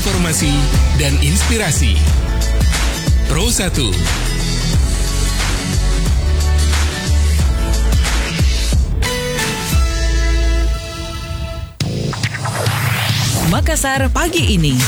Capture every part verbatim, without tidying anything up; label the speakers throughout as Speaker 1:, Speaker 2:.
Speaker 1: informasi dan inspirasi. Pro satu.
Speaker 2: Makassar pagi ini.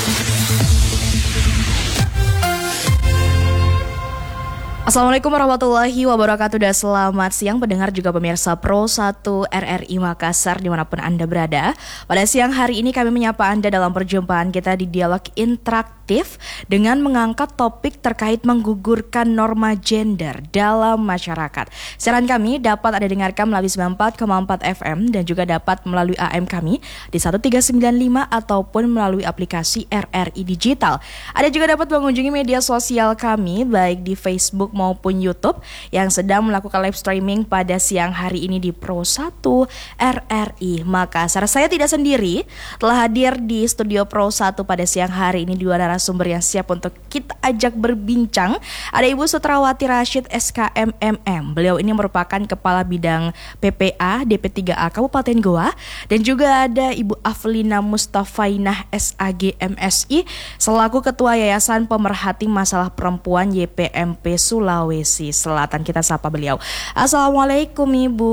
Speaker 3: Assalamualaikum warahmatullahi wabarakatuh dan selamat siang pendengar juga pemirsa Pro satu R R I Makassar dimanapun Anda berada. Pada siang hari ini kami menyapa Anda dalam perjumpaan kita di dialog interaktif dengan mengangkat topik terkait menggugurkan norma gender dalam masyarakat. Siaran kami dapat Anda dengarkan melalui sembilan puluh empat koma empat F M dan juga dapat melalui A M kami di seribu tiga ratus sembilan puluh lima ataupun melalui aplikasi R R I Digital. Anda juga dapat mengunjungi media sosial kami baik di Facebook maupun YouTube yang sedang melakukan live streaming pada siang hari ini di Pro satu R R I Makassar. Saya tidak sendiri, telah hadir di studio Pro satu pada siang hari ini dua narasumber yang siap untuk kita ajak berbincang. Ada Ibu Sutrawati Rashid S K M M M. Beliau ini merupakan Kepala Bidang P P A D P tiga A Kabupaten Goa, dan juga ada Ibu Aflina Mustafainah S A G M S I selaku Ketua Yayasan Pemerhati Masalah Perempuan Y P M P Sulawesi Selatan. Kita sapa beliau. Assalamualaikum Ibu.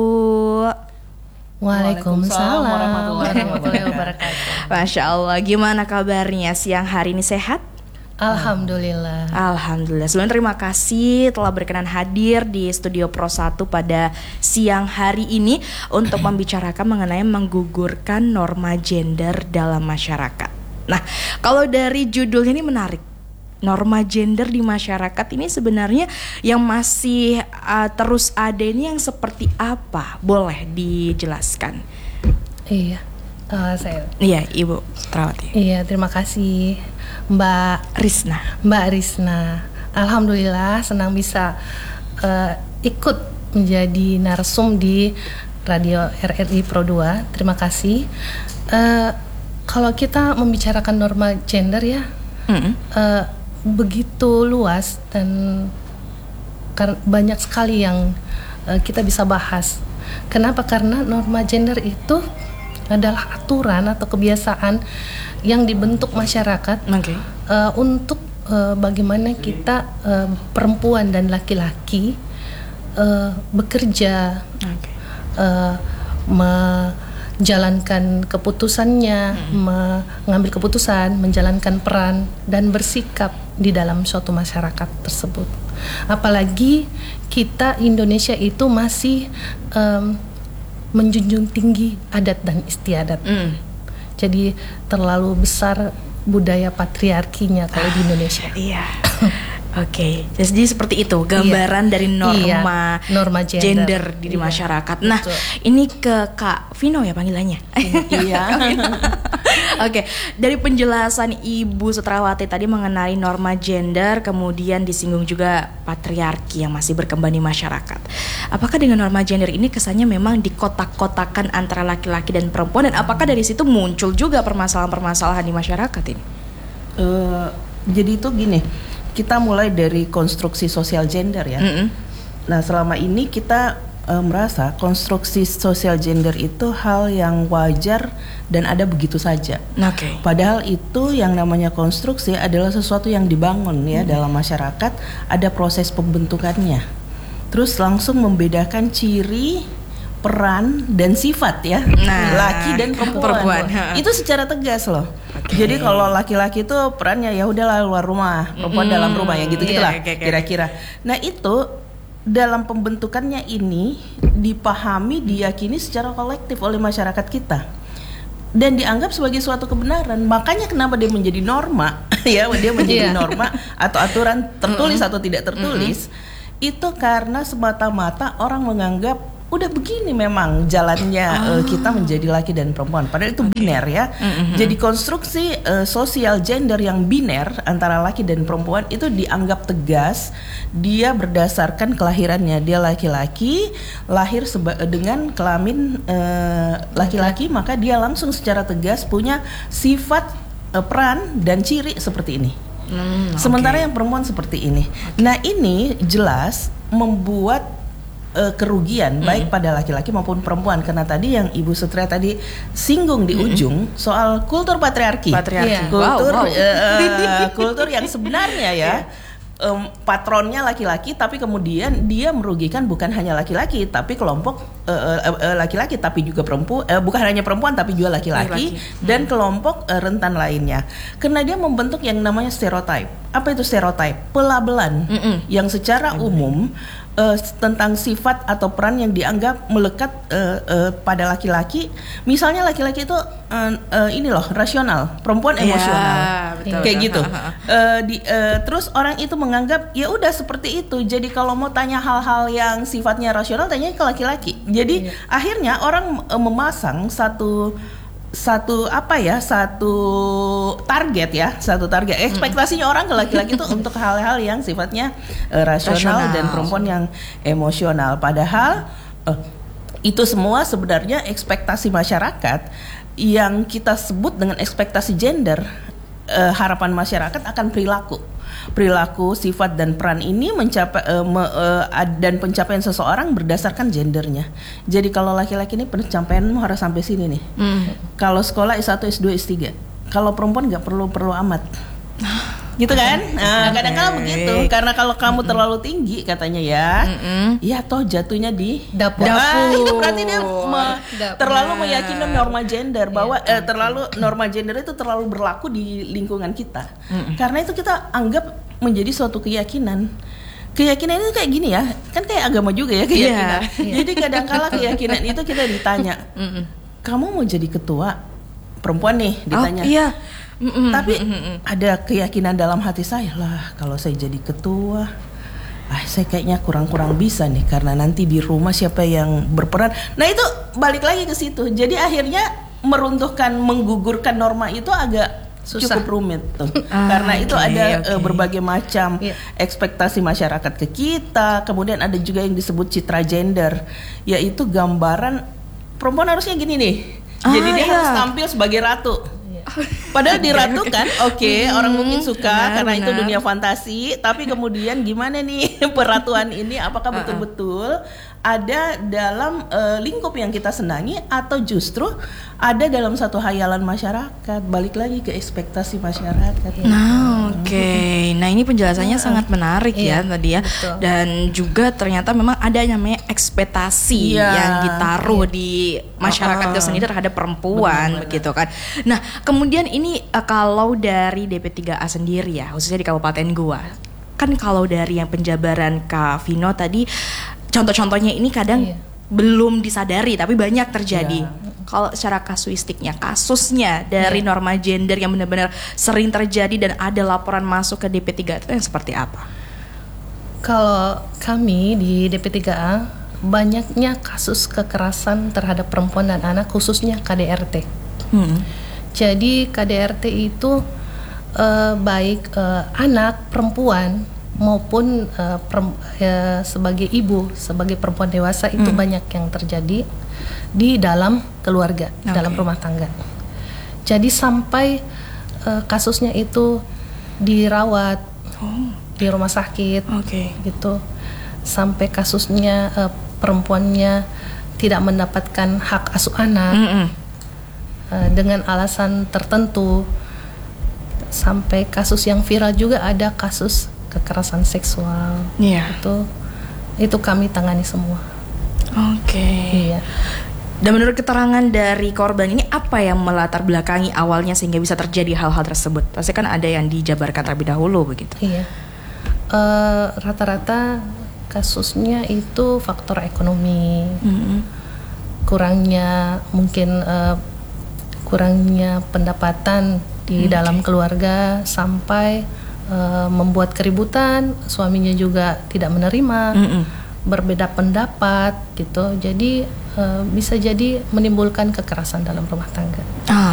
Speaker 4: Waalaikumsalam warahmatullahi wabarakatuh.
Speaker 3: Masya Allah, gimana kabarnya siang hari ini, sehat?
Speaker 4: Alhamdulillah.
Speaker 3: Alhamdulillah. Sebelumnya terima kasih telah berkenan hadir di studio Pro satu pada siang hari ini untuk membicarakan mengenai menggugurkan norma gender dalam masyarakat. Nah, kalau dari judulnya ini menarik. Norma gender di masyarakat ini sebenarnya yang masih uh, terus ada ini yang seperti apa? Boleh dijelaskan?
Speaker 4: Iya, uh, saya.
Speaker 3: Iya, Ibu Sutrawati.
Speaker 4: Iya, terima kasih Mbak
Speaker 3: Risna.
Speaker 4: Mbak Risna. Alhamdulillah senang bisa uh, ikut menjadi narsum di Radio R R I Pro dua. Terima kasih. Uh, kalau kita membicarakan norma gender ya. Mm-hmm. Uh, begitu luas dan banyak sekali yang uh, kita bisa bahas. Kenapa? Karena norma gender itu adalah aturan atau kebiasaan yang dibentuk masyarakat okay. uh, untuk uh, bagaimana kita uh, perempuan dan laki-laki uh, bekerja, okay. uh, menjalankan keputusannya, hmm. mengambil keputusan, menjalankan peran dan bersikap di dalam suatu masyarakat tersebut. Apalagi kita Indonesia itu masih um, menjunjung tinggi adat dan istiadat. Mm. Jadi terlalu besar budaya patriarkinya kalau di Indonesia.
Speaker 3: Iya. Oke, okay. Jadi seperti itu gambaran iya. dari norma,
Speaker 4: iya. norma gender,
Speaker 3: gender di iya. masyarakat. Nah, betul. Ini ke Kak Vino ya panggilannya.
Speaker 4: Iya.
Speaker 3: Oke, okay. Dari penjelasan Ibu Sutrawati tadi mengenai norma gender, kemudian disinggung juga patriarki yang masih berkembang di masyarakat. Apakah dengan norma gender ini kesannya memang dikotak-kotakan antara laki-laki dan perempuan, dan apakah dari situ muncul juga permasalahan-permasalahan di masyarakat ini?
Speaker 5: Uh, jadi itu gini. Kita mulai dari konstruksi sosial gender ya. Mm-hmm. Nah, selama ini kita e, merasa konstruksi sosial gender itu hal yang wajar dan ada begitu saja.
Speaker 3: Okay.
Speaker 5: Padahal itu yang namanya konstruksi adalah sesuatu yang dibangun ya mm-hmm. dalam masyarakat, ada proses pembentukannya. Terus langsung membedakan ciri, peran dan sifat ya, nah, laki dan perempuan. perempuan. Itu secara tegas loh. Okay. Jadi kalau laki-laki itu perannya ya udahlah luar rumah, perempuan mm, dalam rumah ya gitu-gitulah yeah, okay, okay. kira-kira. Nah, itu dalam pembentukannya ini dipahami, diyakini secara kolektif oleh masyarakat kita dan dianggap sebagai suatu kebenaran. Makanya kenapa dia menjadi norma ya, dia menjadi norma atau aturan tertulis mm-hmm. atau tidak tertulis. Mm-hmm. Itu karena semata-mata orang menganggap udah begini memang jalannya oh. uh, kita menjadi laki dan perempuan. Padahal itu okay. biner ya. Mm-hmm. Jadi konstruksi uh, sosial gender yang biner antara laki dan perempuan itu dianggap tegas. Dia berdasarkan kelahirannya, dia laki-laki, lahir seba- dengan kelamin uh, laki-laki, maka dia langsung secara tegas punya sifat, uh, peran dan ciri seperti ini. Mm, Sementara okay. yang perempuan seperti ini. Okay. Nah, ini jelas membuat uh, kerugian mm-hmm. baik pada laki-laki maupun perempuan, karena tadi yang Ibu Sutria tadi singgung di mm-hmm. ujung soal kultur patriarki,
Speaker 3: patriarki.
Speaker 5: Yeah. kultur
Speaker 3: wow, wow.
Speaker 5: Uh, kultur yang sebenarnya ya. Yeah. Um, patronnya laki-laki, tapi kemudian dia merugikan bukan hanya laki-laki, tapi kelompok uh, uh, uh, laki-laki, tapi juga perempuan, uh, bukan hanya perempuan, tapi juga laki-laki, laki-laki. dan hmm. kelompok uh, rentan lainnya. Karena dia membentuk yang namanya stereotype. Apa itu stereotype? Pelabelan Mm-mm. yang secara Mm-mm. umum uh, tentang sifat atau peran yang dianggap melekat uh, uh, pada laki-laki. Misalnya laki-laki itu uh, uh, ini loh rasional, perempuan emosional,
Speaker 3: yeah, betul,
Speaker 5: kayak
Speaker 3: betul.
Speaker 5: gitu. uh, di, uh, terus orang itu menganggap ya udah seperti itu. Jadi kalau mau tanya hal-hal yang sifatnya rasional, tanya ke laki-laki. Jadi yeah. akhirnya orang uh, memasang satu satu apa ya satu target ya satu target ekspektasinya hmm. orang ke laki-laki itu untuk hal-hal yang sifatnya uh, rasional, rasional dan perempuan yang emosional. Padahal uh, itu semua sebenarnya ekspektasi masyarakat yang kita sebut dengan ekspektasi gender. Uh, harapan masyarakat akan perilaku perilaku sifat dan peran ini mencapai uh, me, uh, dan pencapaian seseorang berdasarkan gendernya. Jadi kalau laki-laki ini pencapaianmu harus sampai sini nih. Mm. Kalau sekolah S satu, S dua, S tiga. Kalau perempuan nggak perlu perlu amat. Gitu kan? Nah, kadang-kadang begitu. Karena kalau kamu Mm-mm. terlalu tinggi katanya ya, Mm-mm. ya toh jatuhnya di
Speaker 4: dapur.
Speaker 5: Ah, itu berarti dia me- terlalu meyakini norma gender bahwa yeah. eh, terlalu norma gender itu terlalu berlaku di lingkungan kita. Mm-mm. Karena itu kita anggap menjadi suatu keyakinan. Keyakinan itu kayak gini ya, kan kayak agama juga ya keyakinan. Yeah, yeah. Jadi kadang-kala keyakinan itu kita ditanya, Mm-mm. kamu mau jadi ketua perempuan nih ditanya.
Speaker 3: Oh, iya.
Speaker 5: Mm-mm, Tapi mm-mm. ada keyakinan dalam hati saya lah, kalau saya jadi ketua, ah saya kayaknya kurang-kurang bisa nih, karena nanti di rumah siapa yang berperan. Nah itu balik lagi ke situ. Jadi akhirnya meruntuhkan, menggugurkan norma itu agak susah. Cukup rumit tuh. Ah, karena itu okay, ada okay. Uh, berbagai macam yeah. ekspektasi masyarakat ke kita. Kemudian ada juga yang disebut citra gender, yaitu gambaran perempuan harusnya gini nih. Ah, Jadi dia iya. harus tampil sebagai ratu. Padahal diratukan, oke, okay, hmm, orang mungkin suka benar, karena benar. itu dunia fantasi. Tapi kemudian gimana nih peratuan ini? Apakah betul-betul ada dalam uh, lingkup yang kita senangi, atau justru ada dalam satu hayalan masyarakat? Balik lagi ke ekspektasi masyarakat.
Speaker 3: Nah, oke. Okay. Nah, ini penjelasannya uh, sangat menarik iya, ya tadi ya. Betul. Dan juga ternyata memang ada namanya ekspektasi iya, yang ditaruh iya. di masyarakat itu uh, sendiri terhadap perempuan, benar, begitu kan. Nah, kemudian ini uh, kalau dari D P tiga A sendiri ya, khususnya di Kabupaten Goa, kan kalau dari yang penjabaran Kak Vino tadi, contoh-contohnya ini kadang iya. belum disadari tapi banyak terjadi. Iya. Kalau secara kasuistiknya, kasusnya dari iya. norma gender yang benar-benar sering terjadi dan ada laporan masuk ke D P tiga itu yang seperti apa?
Speaker 4: Kalau kami di D P tiga A, banyaknya kasus kekerasan terhadap perempuan dan anak, khususnya K D R T. Hmm. Jadi K D R T itu uh, baik uh, anak perempuan maupun uh, perem, uh, sebagai ibu, sebagai perempuan dewasa itu hmm. banyak yang terjadi di dalam keluarga, okay. dalam rumah tangga. Jadi sampai uh, kasusnya itu dirawat oh. di rumah sakit, okay. gitu. Sampai kasusnya uh, perempuannya tidak mendapatkan hak asuh anak mm-hmm. uh, dengan alasan tertentu. Sampai kasus yang viral juga ada kasus kekerasan seksual. Yeah. Itu itu kami tangani semua.
Speaker 3: Oke. Okay. Iya. Dan menurut keterangan dari korban ini, apa yang melatar belakangi awalnya sehingga bisa terjadi hal-hal tersebut? Pasti kan ada yang dijabarkan terlebih dahulu begitu.
Speaker 4: Iya. Uh, rata-rata kasusnya itu faktor ekonomi, mm-hmm. kurangnya mungkin uh, kurangnya pendapatan di okay. dalam keluarga sampai uh, membuat keributan, suaminya juga tidak menerima, mm-hmm. berbeda pendapat gitu. Jadi uh, bisa jadi menimbulkan kekerasan dalam rumah tangga. Ah.